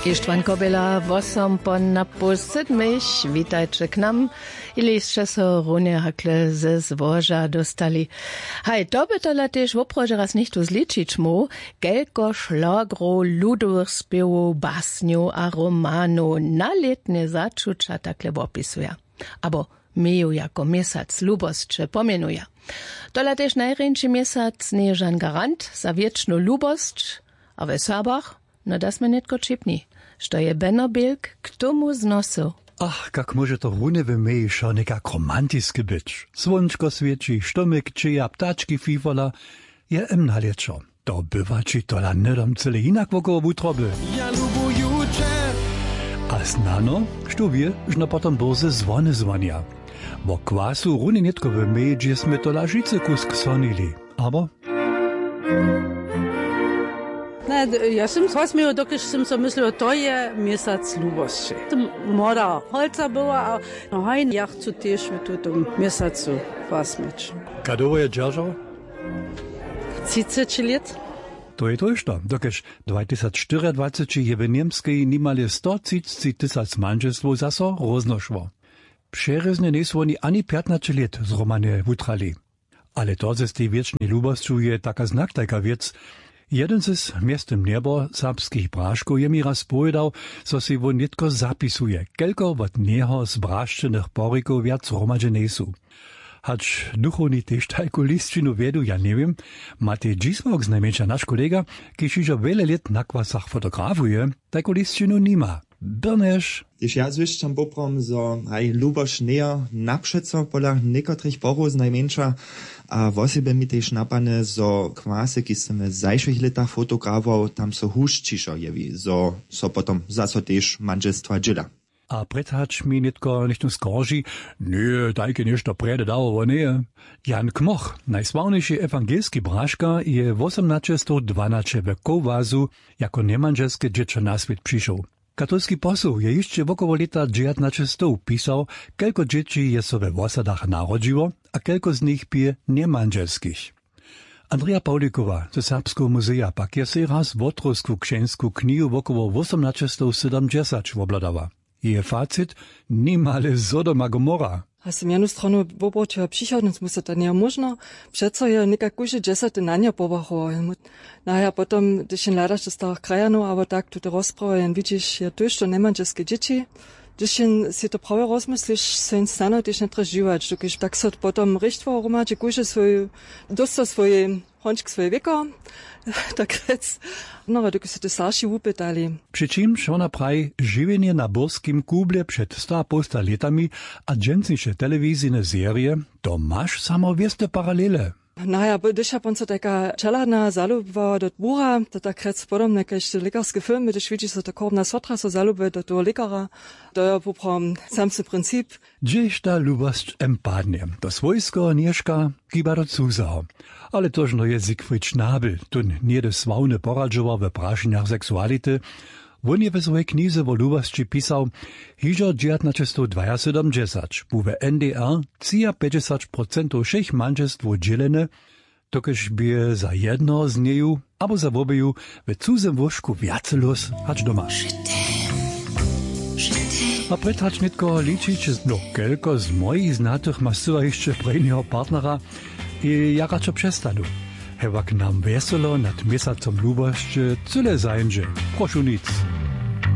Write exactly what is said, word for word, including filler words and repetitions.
Ištvan Kobela, osem po napół siedmich, witajcie k nam. Ili jeszcze so runie hakle ze zwoża dostali. Hej, to by to latyż woproże raz nicht zliczyć mu, kelko szlagru, ludów spiewu, basniu a romanu na letnie zaczucia takle opisuje. Abo miju jako miesiąc lubosće pomenuje. To latyż najręczy miesiąc nieżan garant za wieczną lubosć, a w Sabach, no das me netko čipni. Što je Benno Bilk k tomu znosu. Ach, kak może to rune w mej šo nekak romantiski być. Słončko sviječi, štomik čeja, ptački fifala, je emna leczo. To bywa ci to la nedom cele inak wokoło wutroby. Ja lubuju cię. A znano, što wie, žno potom burze zvony zvonja. Bo kwasu rune netko w mej, gdzie sme to la žice kusk sonili. Aber... Ne, ja sam osmio, dokiž sam so mislio, to je mjesac ljubosti. Mora holca bila, a hajn ja chcu tež v tom mjesacu osmić. Kadovo je džeržao? trideset let. To je to išto, dokiž dvajset dvacet je v Niemskej nimali sto třicet tisíc manželstv zaso roznošvo. Přerezne nisu oni ani petnaest let z Romane utrali. Ale to ze tej wiecznej lubostju je taka znak, taka wiec. Jeden z miestem nebo serbskich bráškov je mi raz povedal, so si won nitko zapisuje, kelko od neho z bráščených porikov viac hromadže sú. Hač duchovný tež tajku listčinu vedu, ja neviem, Matej Džismok, znajmenša náš kolega, keď ižo veľa let na kvasach fotografuje, tajku listčinu nima. Brneš. Když ja zwišćam poprom, so aj luboš neja napšeco pola nekotrich porov znajmenša, a wosebe mi tež napane, so kvase, ki sem v zajších letach fotografoval, tam so huščišo jevi, so, so potom zaso tež manželstva džila. A predhač mi nitko nichtun skorži, ne, tajke nešto prede darovo ne. Jan Kmoch, najslavnejší evangelski bráška, je osemnásť dvanásť v Kovazu jako nemanželske džečo na svet přišel. Katolski posł je jeszcze wokoło lata dziewiętnaście pisał, kelko dzieci je so we wosadach narodziło, a kelko z nich pije niemanżelskich. Andrea Paulikowa ze Serbskiego Muzea pak je se raz wotrosku księsku knihu wokoło osiemnaście siedemdziesiąt wobladała. Jej facit nimale Sodoma Gomorra. A sam jednu stranu pobočila přichodnost, mu se to nije možno, přeco je nekak kuže desete na nje pobachoval. Naja, potom, když jen ladaš do starých krajanů, aber tak tu rozprava, jen vidíš, je to, što nemanželske děti, když jen si to prawie rozmyslíš, se jen stane, když netreš živač, dokiž tak se potom richtvo roma, že kuže svoj, dosta svoje, hončk svoje věko, tak rec, no, dokiž se to starší upytali. Přičimž ona praj živenje na borskim kuble před sto posta letami a dženciše televizijne serije, to máš samovieste paralele. Naja, když je ponce taka čeladna zaluba do bura, to tak rec potom nekaj lekarske filmy, když vidíš se to korbna sotra so zalube do toho lekara, to je poprom samse princip. Gdzieś ta lubost empadnie, to swojsko nieszka kiba do cuzaho. Ale toż no je Siegfried Schnabel, tun nie de sławne poradżowa we prašeniach seksuality. On je ve svojej knize o lubosći pisał, hižo devätnásť sedemdesiat, bu v N D R päťdesiat procent všech manželstv dželene, tokež by za jedno z neju, abo za obeju, ve cudzem vošku viace los hač doma. A predhač netko ličič, no kelko z mojich znatych ma syła jeszcze prejného partnera i ja račo přestanu. Hewak nam veselo nad miesacom lubosće cyle zajnže. Prošu nic.